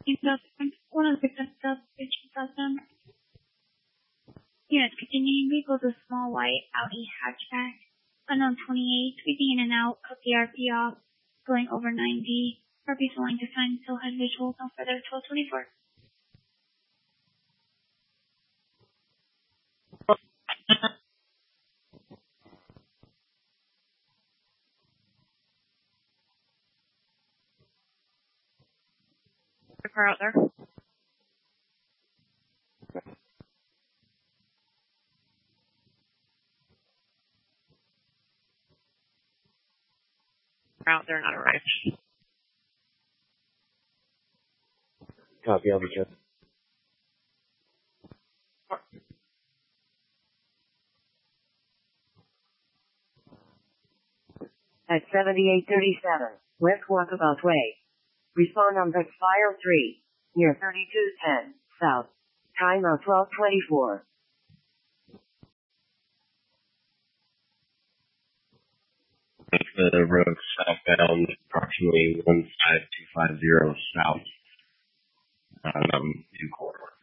1000. Units continuing. Vehicle is a small white Audi hatchback. Unknown 28, sweeping in and out, cut the RP off, going over 90. RP is willing to sign, still had visuals, no further, 1224. Car out there. Out there, not arrived. Copy, I'll be good. At 7837, West Walkabout Way. Respond on Backfire 3, near 3210, South. Time out 1224. The road southbound, approximately 15250 south. In corridor.